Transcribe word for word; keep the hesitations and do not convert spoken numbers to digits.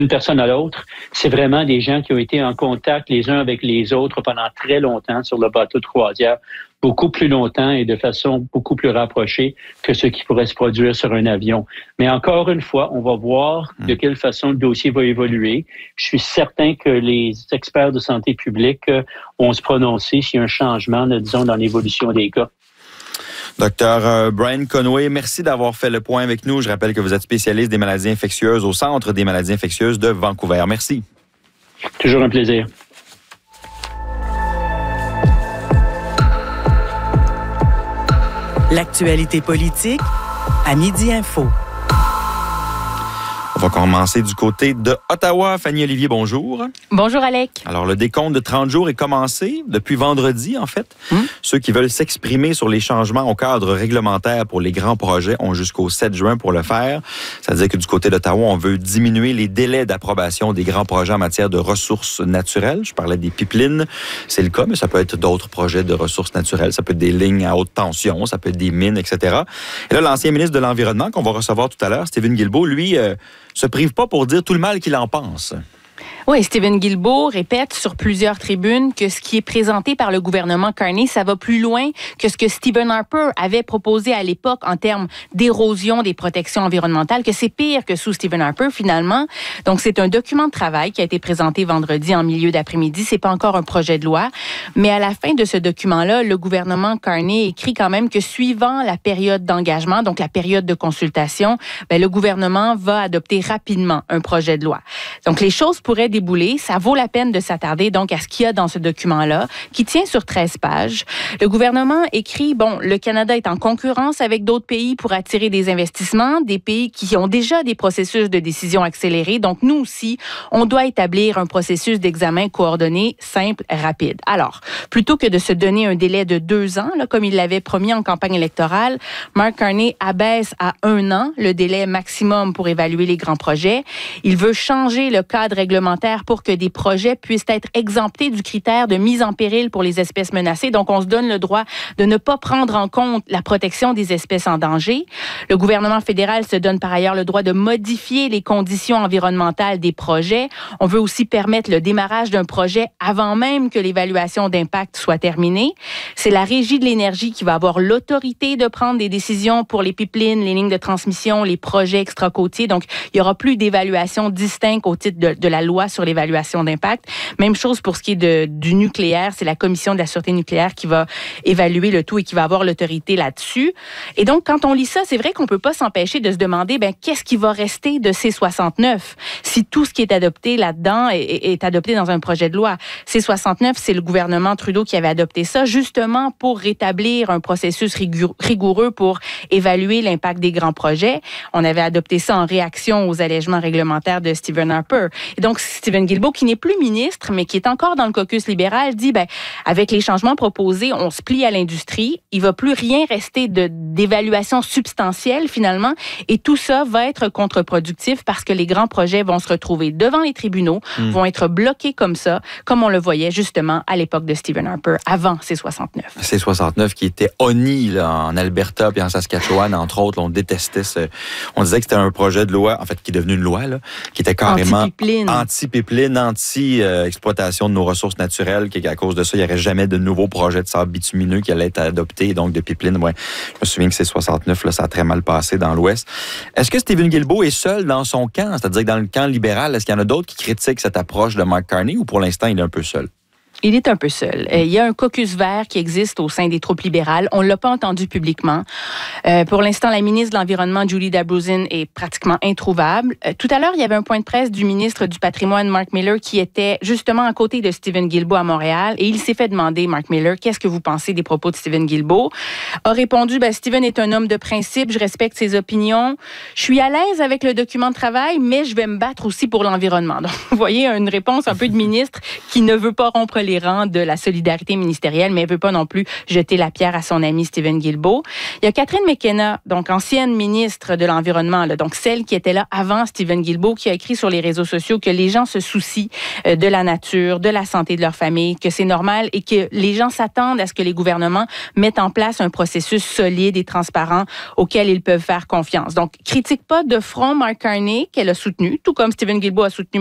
personne à l'autre. C'est vraiment des gens qui ont été en contact les uns avec les autres pendant très longtemps sur le bateau de croisière, beaucoup plus longtemps et de façon beaucoup plus rapprochée que ce qui pourrait se produire sur un avion. Mais encore une fois, on va voir de quelle façon le dossier va évoluer. Je suis certain que les experts de santé publique vont se prononcer s'il y a un changement, disons, dans l'évolution des cas. Docteur Brian Conway, merci d'avoir fait le point avec nous. Je rappelle que vous êtes spécialiste des maladies infectieuses au Centre des maladies infectieuses de Vancouver. Merci. Toujours un plaisir. L'actualité politique à Midi Info. On va commencer du côté de Ottawa. Fanny Olivier, bonjour. Bonjour, Alec. Alors, le décompte de trente jours est commencé depuis vendredi, en fait. Hum? Ceux qui veulent s'exprimer sur les changements au cadre réglementaire pour les grands projets ont jusqu'au sept juin pour le faire. Ça veut dire que du côté d'Ottawa, on veut diminuer les délais d'approbation des grands projets en matière de ressources naturelles. Je parlais des pipelines, c'est le cas, mais ça peut être d'autres projets de ressources naturelles. Ça peut être des lignes à haute tension, ça peut être des mines, et cetera. Et là, l'ancien ministre de l'Environnement, qu'on va recevoir tout à l'heure, Stephen Guilbeault, lui... Euh, se prive pas pour dire tout le mal qu'il en pense. Oui, Stephen Guilbeault répète sur plusieurs tribunes que ce qui est présenté par le gouvernement Carney, ça va plus loin que ce que Stephen Harper avait proposé à l'époque en termes d'érosion des protections environnementales, que c'est pire que sous Stephen Harper finalement. Donc, c'est un document de travail qui a été présenté vendredi en milieu d'après-midi. C'est pas encore un projet de loi, mais à la fin de ce document-là, le gouvernement Carney écrit quand même que suivant la période d'engagement, donc la période de consultation, ben, le gouvernement va adopter rapidement un projet de loi. Donc, les choses pourraient débouler. Ça vaut la peine de s'attarder donc à ce qu'il y a dans ce document-là, qui tient sur treize pages. Le gouvernement écrit, bon, le Canada est en concurrence avec d'autres pays pour attirer des investissements, des pays qui ont déjà des processus de décision accélérés. Donc, nous aussi, on doit établir un processus d'examen coordonné, simple, rapide. Alors, plutôt que de se donner un délai de deux ans, là, comme il l'avait promis en campagne électorale, Mark Carney abaisse à un an le délai maximum pour évaluer les grands projets. Il veut changer le cadre réglementaire pour que des projets puissent être exemptés du critère de mise en péril pour les espèces menacées. Donc, on se donne le droit de ne pas prendre en compte la protection des espèces en danger. Le gouvernement fédéral se donne par ailleurs le droit de modifier les conditions environnementales des projets. On veut aussi permettre le démarrage d'un projet avant même que l'évaluation d'impact soit terminée. C'est la Régie de l'énergie qui va avoir l'autorité de prendre des décisions pour les pipelines, les lignes de transmission, les projets extracôtiers. Donc, il n'y aura plus d'évaluation distincte au titre de, de la loi sur l'évaluation d'impact. Même chose pour ce qui est de, du nucléaire. C'est la Commission de la sûreté nucléaire qui va évaluer le tout et qui va avoir l'autorité là-dessus. Et donc, quand on lit ça, c'est vrai qu'on peut pas s'empêcher de se demander, ben, qu'est-ce qui va rester de C soixante-neuf si tout ce qui est adopté là-dedans est, est, est adopté dans un projet de loi. C soixante-neuf, c'est le gouvernement Trudeau qui avait adopté ça justement pour rétablir un processus rigoureux pour évaluer l'impact des grands projets. On avait adopté ça en réaction aux allègements réglementaires de Stephen Harper. Et donc, Stephen Guilbeault, qui n'est plus ministre, mais qui est encore dans le caucus libéral, dit, ben, avec les changements proposés, on se plie à l'industrie. Il va plus rien rester de, d'évaluation substantielle, finalement. Et tout ça va être contre-productif parce que les grands projets vont se retrouver devant les tribunaux, mmh. vont être bloqués comme ça, comme on le voyait justement à l'époque de Stephen Harper, avant C soixante-neuf. C soixante-neuf qui était honni là, en Alberta puis en Saskatchewan, entre autres. Là, on détestait ce... On disait que c'était un projet de loi, en fait, qui est devenu une loi, là, qui était carrément... Anti-pipeline. Anti-pipeline, anti-exploitation de nos ressources naturelles, qu'à cause de ça, il n'y aurait jamais de nouveaux projets de sable bitumineux qui allaient être adoptés, donc de pipeline. Ouais, je me souviens que C soixante-neuf, là, ça a très mal passé dans l'Ouest. Est-ce que Stephen Guilbeault est seul dans son camp, c'est-à-dire que dans le camp libéral, est-ce qu'il y en a d'autres qui critiquent cette approche de Mark Carney ou pour l'instant, il est un peu seul? Il est un peu seul. Il y a un caucus vert qui existe au sein des troupes libérales. On ne l'a pas entendu publiquement. Euh, pour l'instant, la ministre de l'Environnement, Julie Dabrowsin, est pratiquement introuvable. Euh, tout à l'heure, il y avait un point de presse du ministre du Patrimoine, Mark Miller, qui était justement à côté de Stephen Guilbeault à Montréal. Et il s'est fait demander, Mark Miller, qu'est-ce que vous pensez des propos de Stephen Guilbeault? A répondu, ben, Stephen est un homme de principe, je respecte ses opinions. Je suis à l'aise avec le document de travail, mais je vais me battre aussi pour l'environnement. Donc, vous voyez, une réponse un peu de ministre qui ne veut pas rompre pas les rangs de la solidarité ministérielle, mais elle veut pas non plus jeter la pierre à son ami Stephen Guilbeault. Il y a Catherine McKenna, donc ancienne ministre de l'Environnement, là, donc celle qui était là avant Stephen Guilbeault, qui a écrit sur les réseaux sociaux que les gens se soucient euh, de la nature, de la santé de leur famille, que c'est normal et que les gens s'attendent à ce que les gouvernements mettent en place un processus solide et transparent auquel ils peuvent faire confiance. Donc, critique pas de front Mark Carney, qu'elle a soutenu, tout comme Stephen Guilbeault a soutenu